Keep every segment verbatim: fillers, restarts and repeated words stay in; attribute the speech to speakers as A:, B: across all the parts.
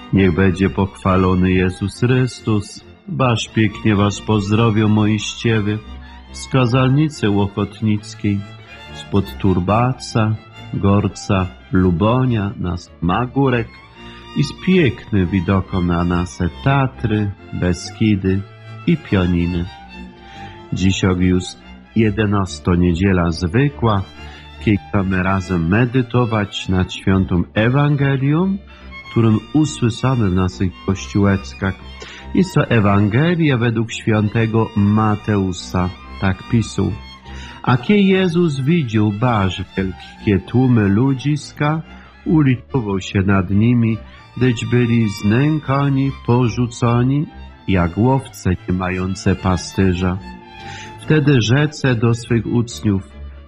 A: Niech będzie pochwalony Jezus Chrystus. Baż pięknie was pozdrowią moiściewy z kazalnicy Łokotnickiej, spod Turbaca, Gorca, Lubonia, nas Magórek i z pięknym widokom na nasze Tatry, Beskidy i Pioniny. Dzisiaj już jedenasta niedziela zwykła, kiedy chcemy razem medytować nad świętą Ewangelią, którą usłyszamy w naszych kościołeczkach. Jest to Ewangelia według świętego Mateusza, tak pisał. A kiedy Jezus widział baż wielkie tłumy ludziska, ulitował się nad nimi, gdyż byli znękani, porzuconi, jak łowce nie mające pasterza. Wtedy rzece do swych uczniów: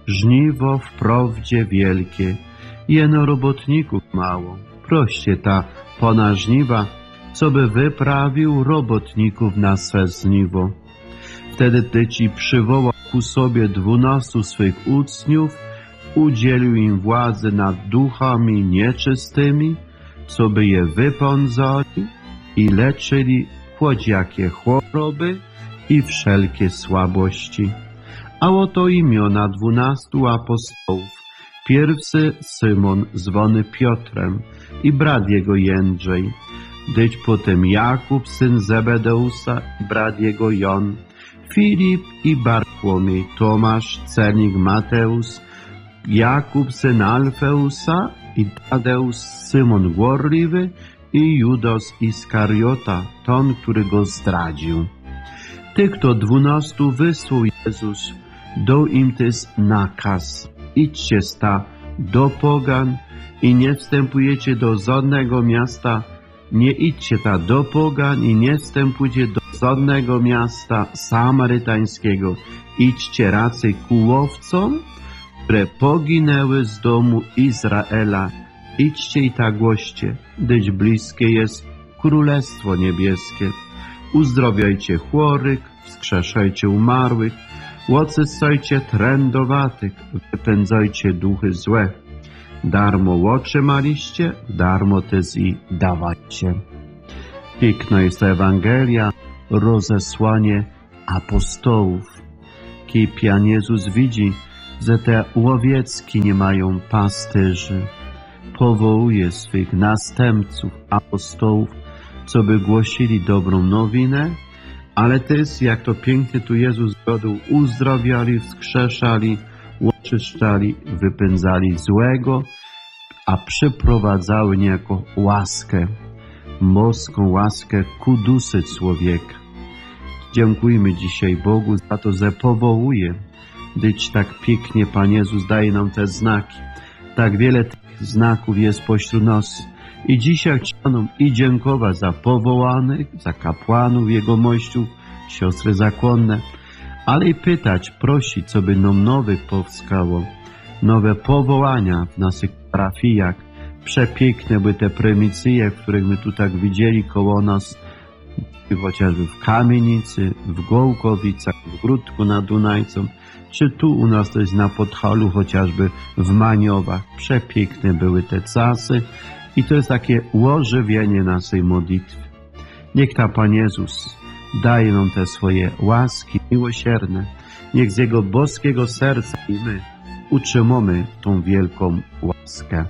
A: żniwo wprawdzie wielkie, jeno robotników mało. Proście ta Pana żniwa, co by wyprawił robotników na swe żniwo. Wtedy Tyci przywołał ku sobie dwunastu swych uczniów, udzielił im władzy nad duchami nieczystymi, co by je wypędzali i leczyli chłodziakie choroby i wszelkie słabości. A oto imiona dwunastu apostołów. Pierwszy Szymon, zwany Piotrem, i brat jego Jędrzej, dyć potem Jakub, syn Zebedeusa, i brat jego Jon, Filip i Bartłomiej, Tomasz, celnik Mateusz, Jakub, syn Alfeusa, i Tadeusz, Szymon Gorliwy, i Judas Iskariota, ton, który go zdradził. Tych to dwunastu wysłał Jezus, dał im też nakaz: idźcie sta do pogan i nie wstępujecie do żadnego miasta, nie idźcie ta do pogan i nie wstępujcie do żadnego miasta samarytańskiego. Idźcie raczej ku łowcom, które poginęły z domu Izraela. Idźcie i tak głoście, gdyż bliskie jest Królestwo Niebieskie. Uzdrowiajcie chorych, wskrzeszajcie umarłych, oczyszczajcie trędowatych, wypędzajcie duchy złe. Darmo otrzymaliście, darmo też i dawajcie. Piękna jest ta Ewangelia, rozesłanie apostołów. Kiedy Pan Jezus widzi, że te łowiecki nie mają pasterzy, powołuje swych następców, apostołów, co by głosili dobrą nowinę, ale też, jak to pięknie tu Jezus zgodził, uzdrawiali, wskrzeszali, oczyszczali, wypędzali złego, a przyprowadzały niejako łaskę, mocną łaskę ku duszy człowieka. Dziękujmy dzisiaj Bogu za to, że powołuje, gdyż tak pięknie Pan Jezus daje nam te znaki. Tak wiele tych znaków jest pośród nas. I dzisiaj chciano i dziękować za powołanych, za kapłanów Jego mościów, siostry zakonne, ale i pytać, prosić, co by nam nowych powstało, nowe powołania w naszych parafiach. Przepiękne by te prymicyje, których my tu tak widzieli koło nas, chociażby w Kamienicy, w Gołkowicach, w Gródku nad Dunajcą, czy tu u nas też na Podhalu, chociażby w Maniowach. Przepiękne były te czasy i to jest takie ożywienie naszej modlitwy. Niech ta Pan Jezus daje nam te swoje łaski miłosierne. Niech z Jego boskiego serca i my utrzymamy tą wielką łaskę.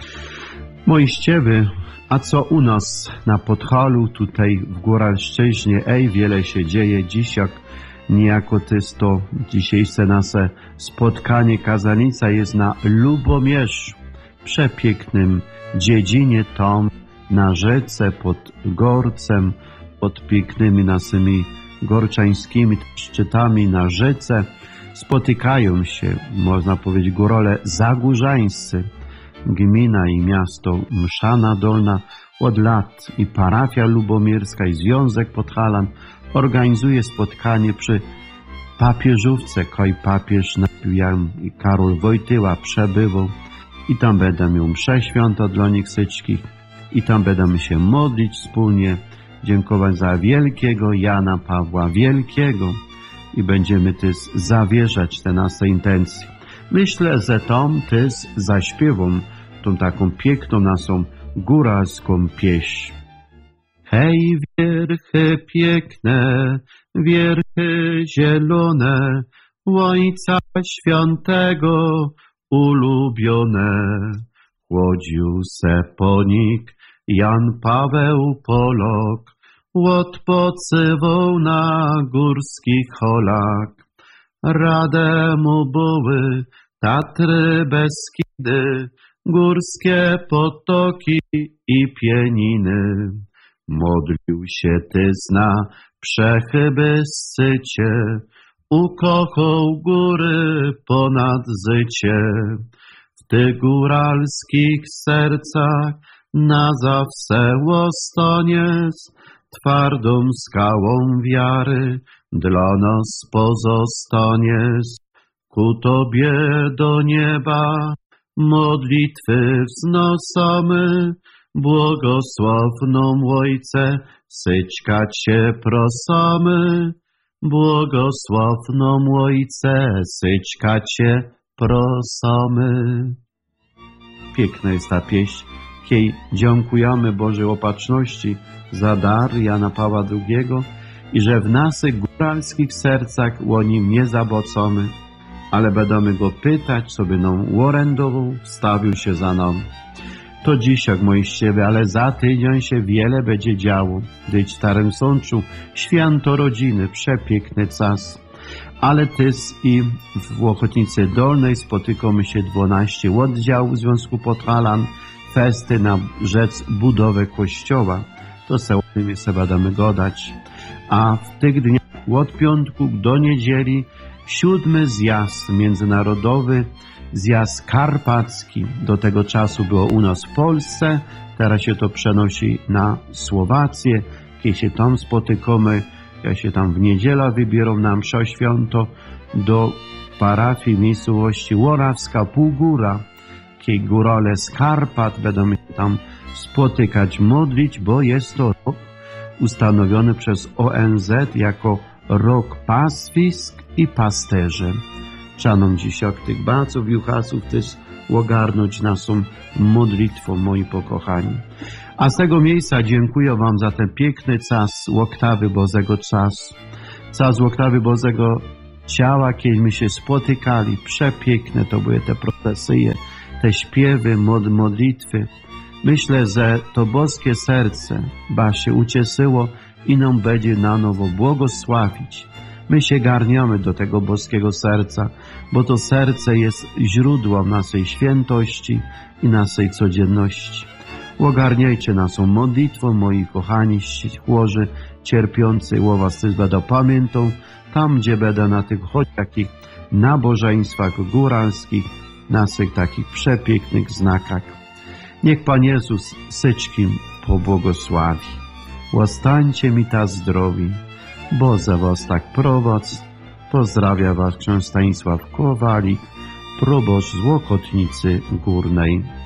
A: Moiściewy, a co u nas na Podhalu, tutaj w Góralszczyźnie, ej, wiele się dzieje dzisiaj. Niejako też to dzisiejsze nasze spotkanie, kazanica jest na Lubomierzu, przepięknym dziedzinie tam, na rzece, pod Gorcem, pod pięknymi naszymi gorczańskimi szczytami na rzece. Spotykają się, można powiedzieć, górale zagórzańscy, gmina i miasto Mszana Dolna od lat i parafia lubomierska i Związek Podhalan organizuje spotkanie przy papieżówce, koj papież Jan i Karol Wojtyła przebywał i tam będą miał msze święto dla nich wszystkich i tam będziemy się modlić wspólnie, dziękować za wielkiego Jana Pawła Wielkiego i będziemy też zawierzać te nasze intencje. Myślę, że tam też zaśpiewam tą taką piękną naszą góralską pieśń. Hej, wierchy piękne, wierchy zielone, Ojca Świętego ulubione. Chłodził se po nich Jan Paweł Polok, odpocywał na górskich holach. Rade mu były Tatry, Beskidy, górskie potoki i pieniny. Modlił się Tyzna, przechyby sycie, ukochał góry ponad zycie. W tych góralskich sercach na zawsze łostoniec, twardą skałą wiary dla nas pozostaniesz. Ku Tobie do nieba modlitwy wznosamy, błogosławną Ojcze, syćka Cię prosamy. Błogosławną Ojcze, syćka Cię prosamy. Piękna jest ta pieśń, kiej dziękujemy Bożej Opatrzności za dar Jana Pawła drugiego i że w naszych góralskich sercach o nim nie zabocony, ale będziemy go pytać, co by nam orędował, wstawił się za nam. To dzisiaj, moi ściewy, ale za tydzień się wiele będzie działo. Gdyż w Starym Sączu święto rodziny, przepiękny czas. Ale też i w Ochotnicy Dolnej spotykamy się dwanaście oddziałów Związku Podhalan, festy na rzecz budowy kościoła. To se o tym sobie będziemy gadać. A w tych dniach od piątku do niedzieli siódmy zjazd międzynarodowy, zjazd karpacki. Do tego czasu było u nas w Polsce, teraz się to przenosi na Słowację. Kiedy się tam spotykamy, ja się tam w niedzielę wybierą na mszę święto do parafii miejscowości Łorawska Półgóra. Kiedy górale z Karpat będą się tam spotykać, modlić, bo jest to rok ustanowiony przez O N Z jako rok pastwisk i pasterzy. Trzeba dzisiaj tych baców i uchasów też ogarnąć naszą modlitwą, moi pokochani. A z tego miejsca dziękuję Wam za ten piękny czas oktawy Bożego czasu. Czas oktawy Bożego ciała, kiedyśmy się spotykali. Przepiękne to były te procesje, te śpiewy, mod, modlitwy. Myślę, że to boskie serce ba się ucieszyło i nam będzie na nowo błogosławić. My się garniamy do tego boskiego serca, bo to serce jest źródłem naszej świętości i naszej codzienności. Ogarniajcie naszą modlitwą, moi kochani chłorzy, cierpiący, o was też będę pamiętał, tam gdzie będę na tych choć takich nabożeństwach góralskich, naszych takich przepięknych znakach. Niech Pan Jezus syćkim pobłogosławi. Łostańcie mi ta zdrowi, bo za was tak prowadz. Pozdrawia was ksiądz Stanisław Kowalik, proboszcz z Łokotnicy Górnej.